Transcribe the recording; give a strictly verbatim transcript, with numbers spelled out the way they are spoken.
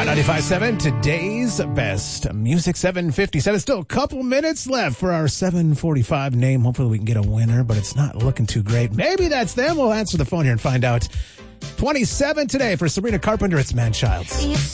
On ninety-five point seven, today's best music. Seven fifty-seven. Still a couple minutes left for our seven forty-five name. Hopefully we can get a winner, but it's not looking too great. Maybe that's them. We'll answer the phone here and find out. twenty-seven today for Sabrina Carpenter. It's Man Childs.